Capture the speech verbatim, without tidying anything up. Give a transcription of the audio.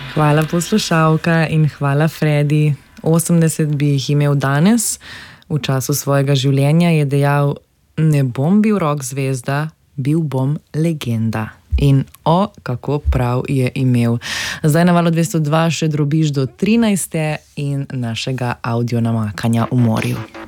Hvala poslušalka in hvala Fredi. osemdeset bi jih imel danes. V času svojega življenja je dejal: ne bom bil rock zvezda, bil bom legenda. In o, kako prav je imel. Zdaj na Valu dvesto dva še drobiž do trinajste in našega audio namakanja v morju.